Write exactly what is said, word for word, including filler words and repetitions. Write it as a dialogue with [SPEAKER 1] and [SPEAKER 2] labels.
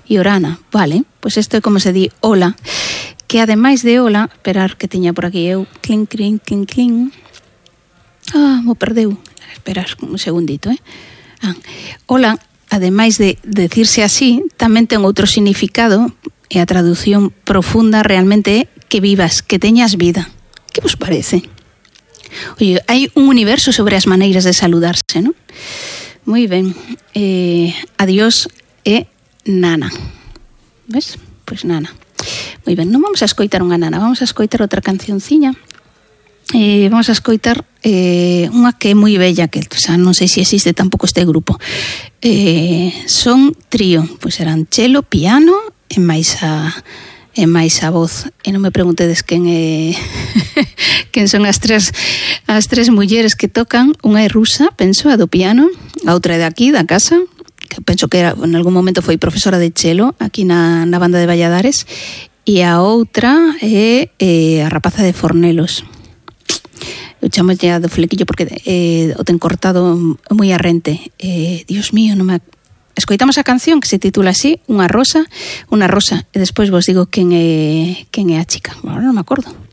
[SPEAKER 1] e orana, vale, pois isto é como se di ola, que ademais de ola, esperar que tiña por aquí eu, clink, clink, clink, clink, ah, mo perdeu, esperar un segundito, eh, ah, ola, ademais de decirse así, tamén ten outro significado, e a traducción profunda realmente é que vivas, que teñas vida. Que vos parece? Oye, hai un universo sobre as maneiras de saludarse, non? Moi ben. Eh, adiós e nana. Ves? Pois nana. Moi ben, non vamos a escoitar unha nana, vamos a escoitar outra cancionciña. Eh, vamos a escoitar eh, unha que é moi bella, que xa non sei se existe tampouco este grupo. Eh, son trío, pois eran cello, piano e máis a... e máis a voz, e non me preguntedes quen é quen son as tres as tres mulleres que tocan. Unha é rusa, penso, a do piano, a outra é de aquí, da casa, que penso que era, en algún momento foi profesora de cello aquí na, na banda de Valladares, e a outra é, é a rapaza de Fornelos. Eu chamo ya do flequillo porque eh, o ten cortado moi arrente. Eh, Dios mío, non me... Escoitamos a canción que se titula así, Unha rosa, unha rosa, e despois vos digo quen é, quen é a chica. Agora non me acordo.